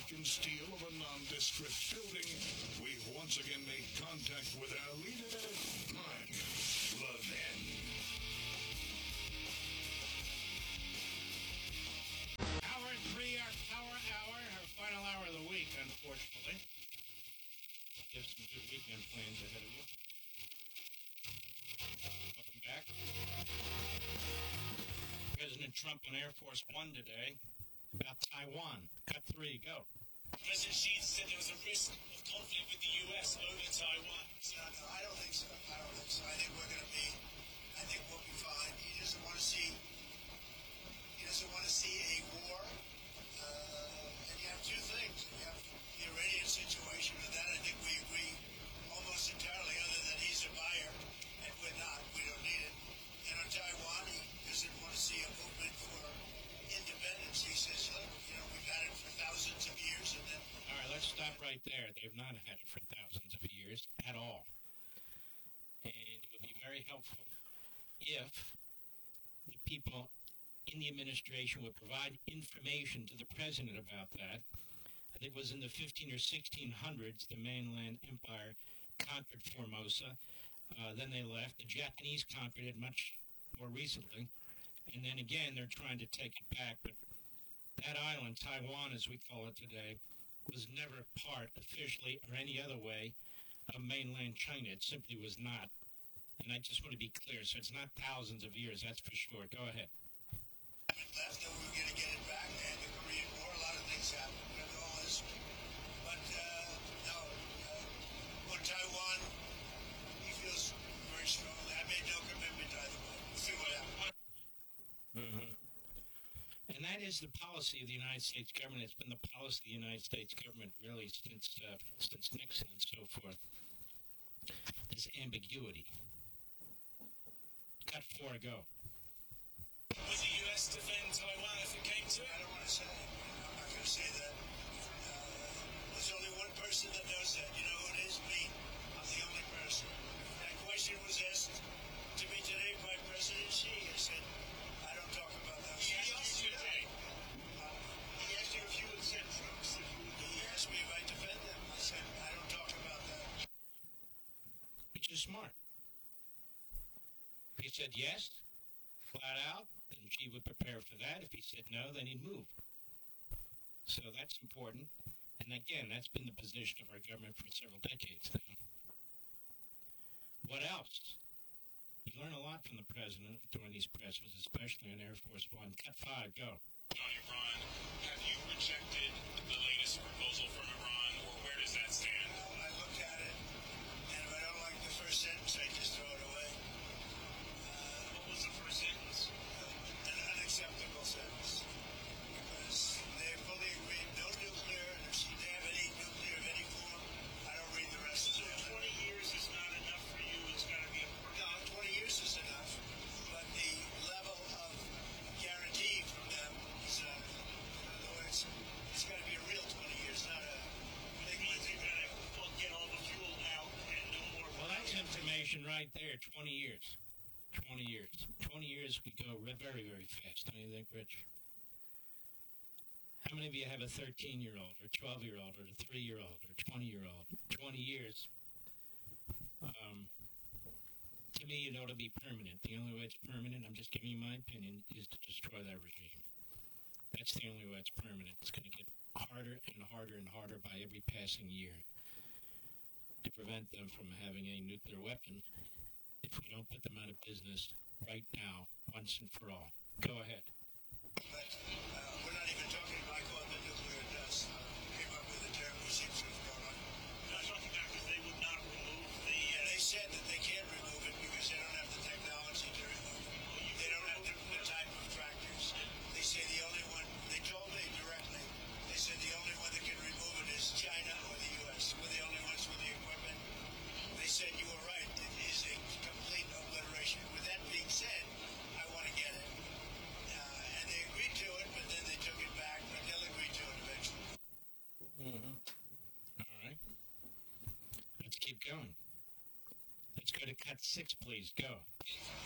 American steel of a nondescript building, we once again made contact with our leader, Mark Levin. Hour 3, our power hour, our final hour of the week, unfortunately. You have some good weekend plans ahead of you. Welcome back. President Trump on Air Force One today about Taiwan. Cut 3, go. President Xi said there was a risk of conflict with the U.S. over Taiwan. No, I don't think so. I think we're going to be, I think we'll be fine. He doesn't want to see a war. And you have two things. You have the Iranian situation, and that I think we agree almost entirely, other than he's a buyer, and we're not. We don't need it. And on Taiwan, he doesn't want to see a movement for independence. He says, look, we've had it for thousands of years, and then... All right, let's stop right there. They've not had it for thousands of years at all. And it would be very helpful if the people in the administration would provide information to the president about that. I think it was in the 15 or 1600s, the mainland empire conquered Formosa. Then they left. The Japanese conquered it much more recently. And then again, they're trying to take it back. But that island, Taiwan as we call it today, was never part, officially or any other way, of mainland China. It simply was not. And I just want to be clear. So it's not thousands of years, that's for sure. Go ahead. Left that we were going to get it back, and the Korean War, a lot of things happened. We have all this. But, no, on Taiwan, he feels very strongly. I made no commitment either way. We'll see what happens. Mm-hmm. And that is the policy of the United States government. It's been the policy of the United States government really since Nixon and so forth. This ambiguity. Cut 4, go. Would the U.S. defend Taiwan if it came to it? I don't want to say. I'm not going to say that. There's only one person that knows that. You know who it is? Me. I'm the only person. That question was asked to me today by President Xi. I said, I don't talk about that. He asked you today. He asked you if you would send troops. He asked me if I defend them. I said, I don't talk about that. Which is smart. If he said yes, flat out, then Xi would prepare for that. If he said no, then he'd move. So that's important. And again, that's been the position of our government for several decades now. What else? You learn a lot from the president during these presses, especially on Air Force One. Cut 5, go. On Iran, have you rejected the latest proposal from Iran, or where does that stand? I looked at it, and if I don't like the first sentence, I just throw it away. What was the first sentence? An unacceptable sentence. Because they fully agreed no nuclear, and if they have any nuclear of any form, I don't read the rest of it. So 20 years is not enough for you. It's got to be a No, 20 years is enough. But the level of guarantee from them is, in other words, it's got to be a real 20 years, not a big one. They've got to get all the fuel out and no more. Well, that's information right there. 20 years. 20 years. 20 years could go very, very fast. Don't you think, Rich? How many of you have a 13-year-old or 12-year-old or a 3-year-old or a 20-year-old? 20 years. To me, it ought to be permanent. The only way it's permanent, I'm just giving you my opinion, is to destroy that regime. That's the only way it's permanent. It's going to get harder and harder and harder by every passing year to prevent them from having a nuclear weapon if we don't put them out of business right now, once and for all. Go ahead. But we're not even talking about calling the nuclear dust. Came up with a term which seems to have gone on. I'm talking about because they would not remove the... They said that they can't remove it because they don't have the technology to remove it. They don't have the type of tractors. They say the only one, they told me directly, they said the only one that can remove it is China or the U.S. We're the only ones with the equipment. They said you were right. It is a complete obliteration. With that being said, I want to get it. And they agreed to it, but then they took it back. But they'll agree to it eventually. Mm-hmm. All right. Let's keep going. Let's go to cut 6, please. Go.